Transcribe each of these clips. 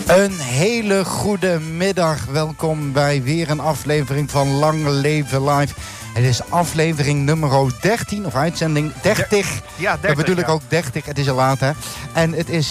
Een hele goede middag. Welkom bij weer een aflevering van Lang Leven Live. Het is aflevering nummer 13, of uitzending 30. Ja, 30. Dat bedoel ik ook 30, het is al laat hè. En het is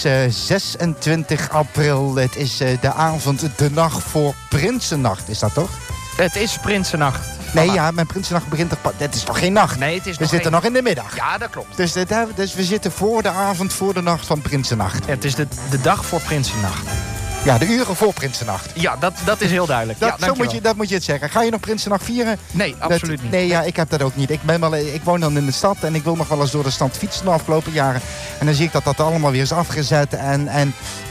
26 april, het is de avond, de nacht voor Prinsennacht, is dat toch? Het is Prinsennacht. Nee, ja, mijn Prinsennacht begint toch... Het is nog geen nacht. Nee, het is we zitten nog in de middag. Ja, dat klopt. Dus we zitten voor de avond, voor de nacht van Prinsennacht. Het is de dag voor Prinsennacht. Ja, de uren voor Prinsennacht. Ja, dat is heel duidelijk. Dat moet je het zeggen. Ga je nog Prinsennacht vieren? Nee, absoluut niet. Nee, ja, ik heb dat ook niet. Ik woon dan in de stad en ik wil nog wel eens door de stad fietsen de afgelopen jaren. En dan zie ik dat allemaal weer is afgezet. En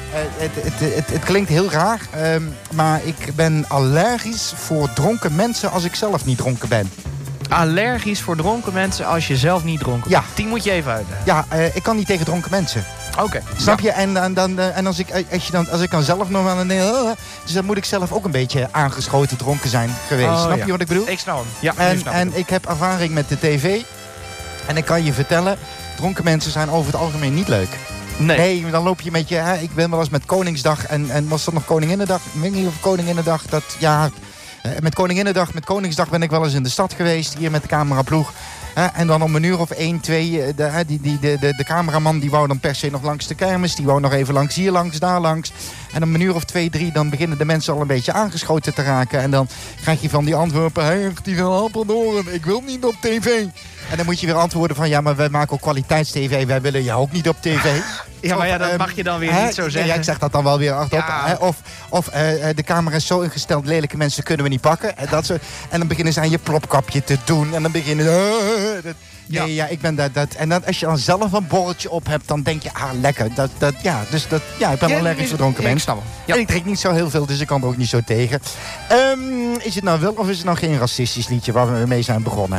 het klinkt heel raar, maar ik ben allergisch voor dronken mensen als ik zelf niet dronken ben. Allergisch voor dronken mensen als je zelf niet dronken bent? Ja. Die moet je even uitleggen. Ja, ik kan niet tegen dronken mensen. Oké. Snap je? En als ik dan zelf nog wel dus dan moet ik zelf ook een beetje aangeschoten dronken zijn geweest. Snap je wat ik bedoel? Ik snap hem. Ja, en ik heb ervaring met de tv. En ik kan je vertellen, dronken mensen zijn over het algemeen niet leuk. Nee, dan loop je met je... Ik ben wel eens met Koningsdag en was dat nog Koninginnedag? Ik weet niet of Koninginnedag, met Koningsdag ben ik wel eens in de stad geweest, hier met de cameraploeg. En dan om een uur of 1, 2, de cameraman die wou dan per se nog langs de kermis. Die wou nog even langs hier langs, daar langs. En om een uur of 2, 3, dan beginnen de mensen al een beetje aangeschoten te raken. En dan krijg je van die antwoorden, hey, die van Apeldoorn, ik wil niet op tv. En dan moet je weer antwoorden van, ja, maar wij maken ook kwaliteits-tv. Wij willen jou ook niet op tv. Ja, maar dat mag je dan weer niet zo zeggen. Ja, ik zeg dat dan wel weer hardop. Ja. Of de camera is zo ingesteld, lelijke mensen kunnen we niet pakken. En dan beginnen ze aan je plopkapje te doen. En dan beginnen ik ben dat. En dan, als je dan zelf een borreltje op hebt, dan denk je, lekker. Ik ben allergisch voor dronken mensen. En ik drink niet zo heel veel, dus ik kan er ook niet zo tegen. Is het nou wel of is het nou geen racistisch liedje waar we mee zijn begonnen?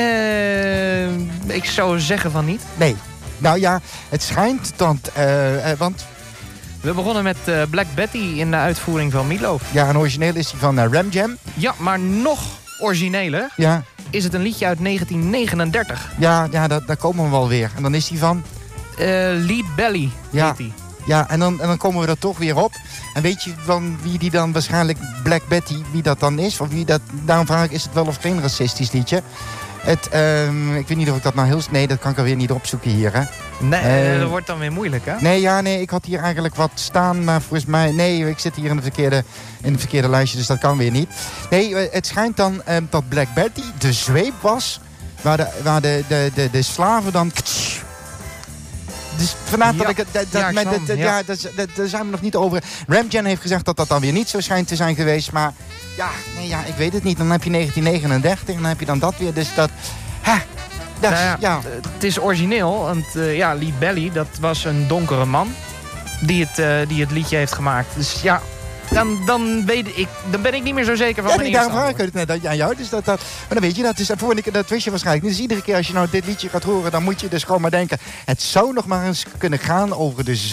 Ik zou zeggen van niet. Nee. Nou ja, het schijnt dat... want... We begonnen met Black Betty in de uitvoering van Milo. Ja, en origineel is die van Ram Jam. Ja, maar nog origineler is het een liedje uit 1939. Ja, daar komen we wel weer. En dan is die van... Lead Belly heet die. Ja, en dan komen we er toch weer op. En weet je van wie die dan waarschijnlijk Black Betty, wie dat dan is? Of wie dat, daarom vraag ik, is het wel of geen racistisch liedje? Ik weet niet of ik dat nou heel... Nee, dat kan ik alweer niet opzoeken hier, hè? Nee, dat wordt dan weer moeilijk, hè? Nee, ik had hier eigenlijk wat staan, maar volgens mij... Nee, ik zit hier in de verkeerde lijstje, dus dat kan weer niet. Nee, het schijnt dan dat Black Betty de zweep was... waar de slaven dan... Dus vandaar dat ik... Daar zijn we nog niet over. Ram Jam heeft gezegd dat dat dan weer niet zo schijnt te zijn geweest. Maar ik weet het niet. Dan heb je 1939 en dan heb je dan dat weer. Dus dat... Het is origineel. Want Lead Belly, dat was een donkere man die het liedje heeft gemaakt. Dus ja... Dan ben ik niet meer zo zeker van mijn daarom vraag ik het net aan jou. Dus maar dan weet je dat. Dus dat wist je waarschijnlijk. Dus iedere keer als je nou dit liedje gaat horen, dan moet je dus gewoon maar denken... Het zou nog maar eens kunnen gaan over de